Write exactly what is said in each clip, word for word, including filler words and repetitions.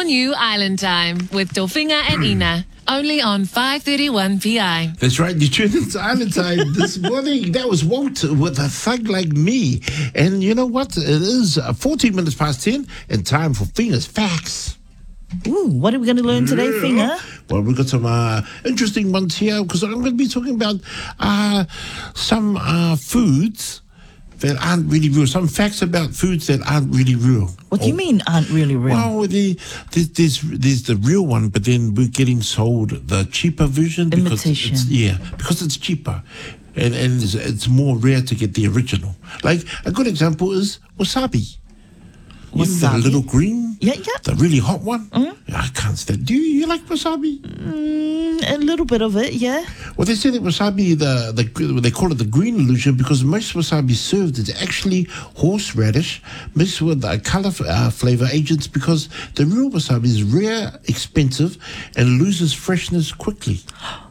new Island Time with Dolfinga and Ina. Only on five thirty-one P I. That's right, you tuned into Island Time this morning. That was Walter with A Thug Like Me. And you know what? It is fourteen minutes past ten and time for Finger's Facts. Ooh, what are we going to learn today, Yeah. Finger? Well, we've got some uh, interesting ones here because I'm going to be talking about uh, some uh, foods that aren't really real. Some facts about foods that aren't really real. What do you Or- mean aren't really real? Well, the, there's, there's, there's the real one, but then we're getting sold the cheaper version. Because Imitation. It's, yeah, because it's cheaper. And, and it's, it's more rare to get the original. Like, a good example is wasabi. You know, Wasabi? the little green, Yeah, yeah. the really hot one. Mm. I can't stand. Do you, you like wasabi? Mm, a little bit of it, yeah. Well, they say that wasabi, the, the they call it the green illusion because most wasabi served is actually horseradish mixed with uh, color uh, flavor agents because the real wasabi is rare, expensive, and loses freshness quickly.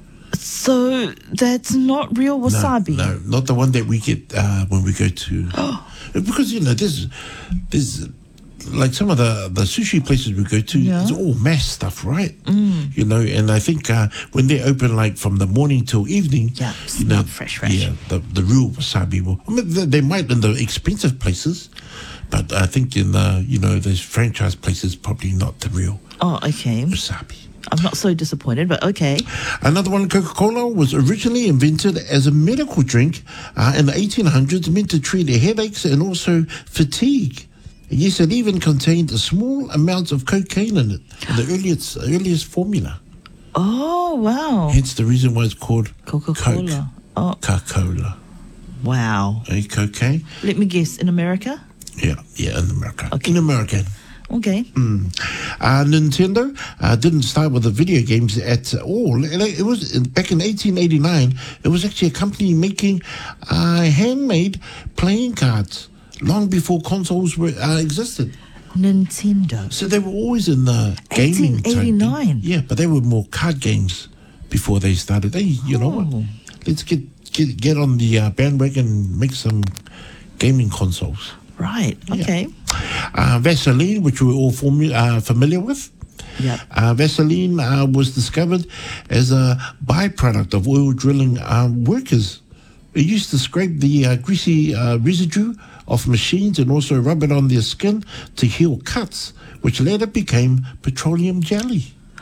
So that's not real wasabi. No, no, not the one that we get uh, when we go to. Because, you know, there's, there's like some of the, the sushi places we go to, Yeah. it's all mass stuff, right? Mm. You know, and I think uh, when they open like from the morning till evening, Yeah, it's you know, not fresh, fresh. yeah, the, the real wasabi will. I mean, they, they might in the expensive places, but I think in the, you know, those franchise places, probably not the real Oh, okay. wasabi. I'm not so disappointed, but okay. Another one, Coca-Cola, was originally invented as a medical drink uh, in the eighteen hundreds, meant to treat headaches and also fatigue. Yes, it even contained a small amount of cocaine in it, in the earliest, earliest formula. Oh, wow. Hence the reason why it's called Coca-Cola. Oh, Coke. Coca-Cola. wow. Eh, cocaine? Let me guess, in America? Yeah, yeah, in America. Okay. In America. Okay. Uh, Nintendo uh, didn't start with the video games at all. It, it was in, back in eighteen eighty-nine. It was actually a company making uh, handmade playing cards long before consoles were uh, existed. Nintendo. So they were always in the gaming. type thing. eighteen eighty-nine. Yeah, but they were more card games before they started. Hey, you know Oh. what? Let's get get get on the uh, bandwagon and make some gaming consoles. Right. Okay. Uh, Vaseline, which we're all formu- uh, familiar with. Yep. Uh, Vaseline uh, was discovered as a byproduct of oil drilling um, workers. It used to scrape the uh, greasy uh, residue off machines and also rub it on their skin to heal cuts, which later became petroleum jelly.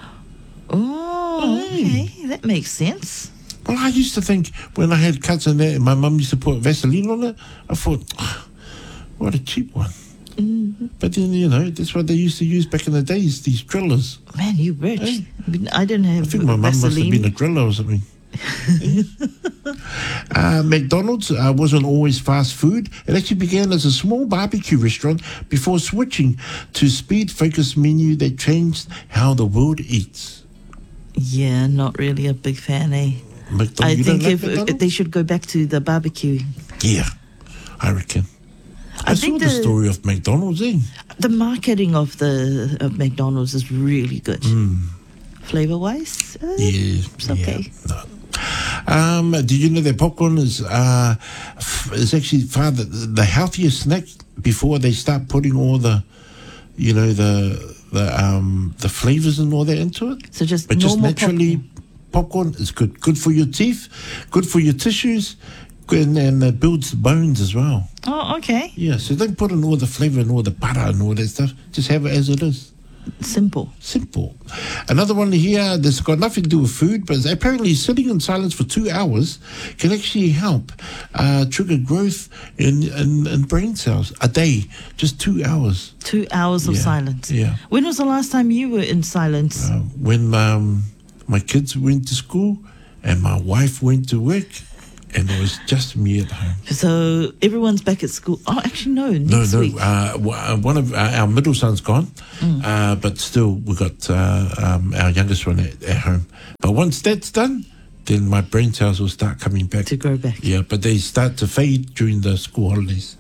Oh, Hey. okay. That makes sense. Well, I used to think when I had cuts in there, my mum used to put Vaseline on it. I thought, "Ah, what a cheap one. Mm-hmm. But then, you know, that's what they used to use back in the days, these drillers. Man, you rich. Hey. I didn't have I think my mum must have Vaseline. been a driller or something. uh, McDonald's uh, wasn't always fast food. It actually began as a small barbecue restaurant before switching to speed-focused menu that changed how the world eats. Yeah, not really a big fan, eh? McDonald's, I you don't think like if, if McDonald's? they should go back to the barbecue. Yeah, I reckon. I, I saw think the, the- story of McDonald's, eh? The marketing of the of McDonald's is really good. Flavor wise, uh, Yeah, it's okay. Yeah, no. Um, did you know that popcorn is uh, f- is actually far the, the healthiest snack before they start putting all the, you know, the the um the flavors and all that into it? So just But just normal naturally, popcorn. is good. Good for your teeth, good for your tissues, good, and, and it builds the bones as well. Oh, okay. Yeah, so don't put in all the flavor and all the butter and all that stuff. Just have it as it is. Simple. Simple. Another one here that's got nothing to do with food, but apparently sitting in silence for two hours can actually help uh, trigger growth in, in, in brain cells a day. Just two hours. Two hours of Yeah, silence. yeah. When was the last time you were in silence? Uh, when um, my kids went to school and my wife went to work, and it was just me at home. So everyone's back at school. Oh, actually, no. No, Next no. week. Uh, w- uh, one of uh, our middle son's gone, Mm. uh, but still we got uh, um, our youngest one at, at home. But once that's done, then my brain cells will start coming back. To grow back. Yeah, but they start to fade during the school holidays.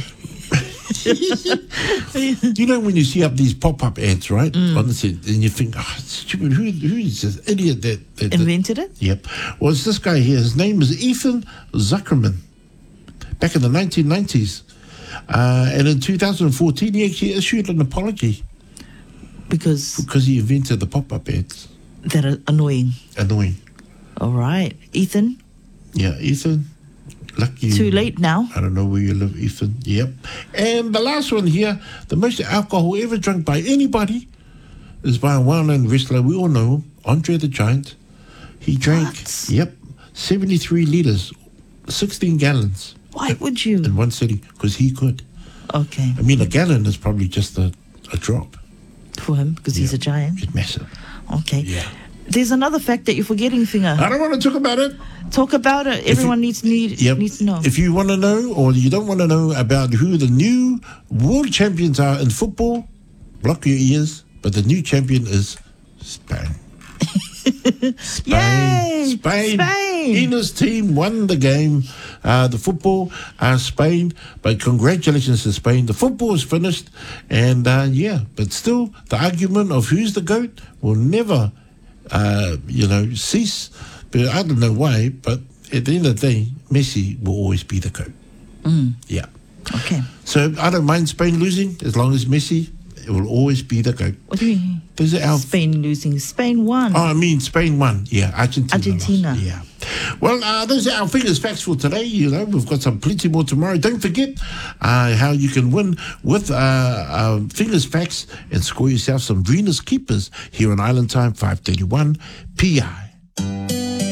You know when you see up these pop-up ads, right? Mm. On the set, and you think, oh, stupid, who, who is this idiot that... that, that Invented it? Yep. Well, it's this guy here. His name is Ethan Zuckerman. Back in the nineteen nineties. Uh, and in two thousand fourteen, he actually issued an apology. Because Because he invented the pop-up ads. that are annoying. Annoying. All right. Ethan, Yeah, Ethan. Lucky. too late now. I don't know where you live, Ethan. Yep. And the last one here, the most alcohol ever drunk by anybody is by a well-known wrestler. We all know him, Andre the Giant. He drank, What? yep, seventy-three litres, sixteen gallons Why would you? in one sitting, because he could. Okay. I mean, a gallon is probably just a, a drop. For him, because he's Yeah. a giant. It's massive. Okay. Yeah. There's another fact that you're forgetting, Finger. I don't want to talk about it. Talk about it. Everyone needs need Yep. needs to know. If you want to know or you don't want to know about who the new world champions are in football, block your ears. But the new champion is Spain. Spain. Yay! Spain. Spain. Ina's team won the game, uh, the football, uh, Spain. But congratulations to Spain. The football is finished. And uh, yeah, but still, the argument of who's the GOAT will never, uh, you know, cease. But I don't know why, but at the end of the day, Messi will always be the GOAT. Mm. Yeah. Okay. So I don't mind Spain losing as long as Messi, it will always be the GOAT. What do you mean? Those are our. Spain losing. Spain won. Oh, I mean Spain won. Yeah, Argentina. Argentina. Lost. Yeah. Well, uh, those are our fingers facts for today. You know, we've got some plenty more tomorrow. Don't forget uh, how you can win with uh, uh, fingers facts and score yourself some Venus Keepers here on Island Time five thirty-one P I.